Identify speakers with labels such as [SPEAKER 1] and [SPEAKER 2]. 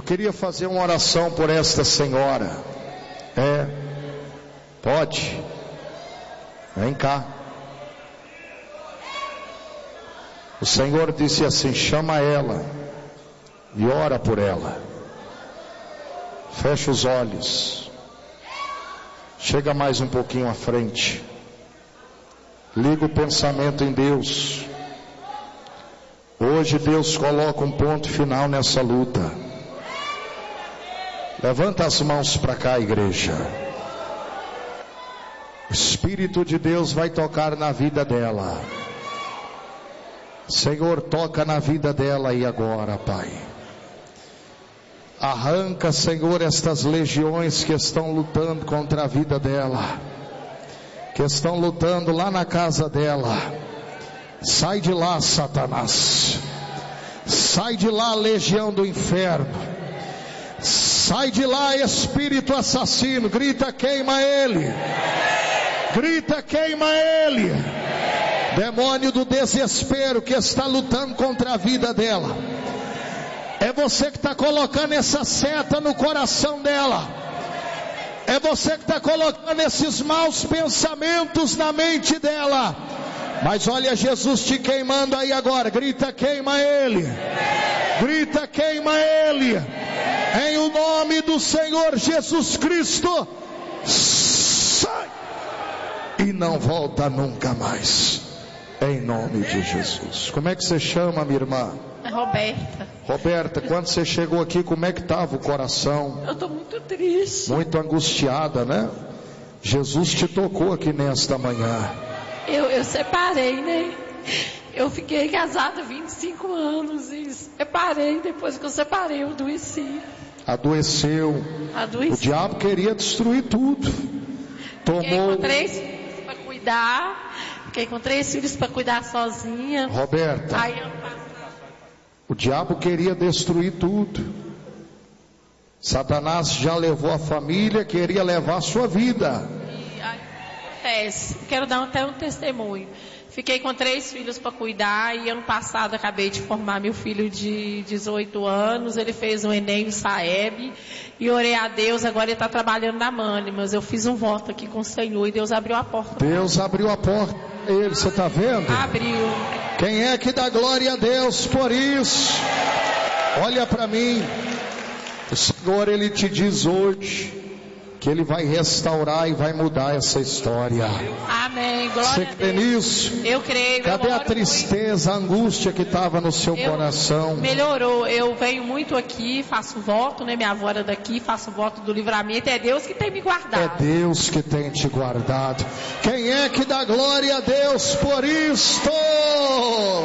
[SPEAKER 1] queria fazer uma oração por esta senhora. Pode? Vem cá. O Senhor disse assim: chama ela e ora por ela. Fecha os olhos. Chega mais um pouquinho à frente. Liga o pensamento em Deus. Hoje Deus coloca um ponto final nessa luta. Levanta as mãos para cá, igreja. O Espírito de Deus vai tocar na vida dela. Senhor, toca na vida dela e agora, Pai. Arranca, Senhor, estas legiões que estão lutando contra a vida dela, que estão lutando lá na casa dela. Sai de lá, Satanás. Sai de lá, legião do inferno. Sai de lá, espírito assassino. Grita, queima ele. Grita, queima ele. Demônio do desespero que está lutando contra a vida dela. É você que está colocando essa seta no coração dela. É você que está colocando esses maus pensamentos na mente dela. Mas olha Jesus te queimando aí agora. Grita, queima ele. Grita, queima ele. Em o nome do Senhor Jesus Cristo. Sai. E não volta nunca mais. Em nome de Jesus. Como é que você chama, minha irmã?
[SPEAKER 2] Roberta.
[SPEAKER 1] Roberta, quando você chegou aqui, como é que estava o coração?
[SPEAKER 2] Eu estou muito triste.
[SPEAKER 1] Muito angustiada, né? Jesus te tocou aqui nesta manhã.
[SPEAKER 2] Eu separei, né? Eu fiquei casada há 25 anos e separei. Depois que eu separei, eu adoeci.
[SPEAKER 1] Adoeceu. O diabo queria destruir tudo.
[SPEAKER 2] Fiquei com 3 filhos para cuidar. Fiquei com 3 filhos para cuidar sozinha.
[SPEAKER 1] Roberta,
[SPEAKER 2] aí
[SPEAKER 1] o diabo queria destruir tudo. Satanás já levou a família, queria levar a sua vida.
[SPEAKER 2] Quero dar até um testemunho. Fiquei com 3 filhos para cuidar e ano passado acabei de formar meu filho de 18 anos. Ele fez o Enem, o Saeb, e orei a Deus. Agora ele está trabalhando na Mani, mas eu fiz um voto aqui com o Senhor e Deus abriu a porta.
[SPEAKER 1] Deus abriu a porta para ele, você está vendo?
[SPEAKER 2] Abriu.
[SPEAKER 1] Quem é que dá glória a Deus por isso? Olha para mim. O Senhor, Ele te diz hoje que Ele vai restaurar e vai mudar essa história.
[SPEAKER 2] Amém, glória
[SPEAKER 1] Você
[SPEAKER 2] a
[SPEAKER 1] crê
[SPEAKER 2] Deus.
[SPEAKER 1] nisso?
[SPEAKER 2] Eu creio.
[SPEAKER 1] Cadê a tristeza, a angústia que estava no seu coração?
[SPEAKER 2] Melhorou. Eu venho muito aqui, faço voto, né? Minha avó era daqui, faço voto do livramento. É Deus que tem me guardado.
[SPEAKER 1] É Deus que tem te guardado. Quem é que dá glória a Deus por isto?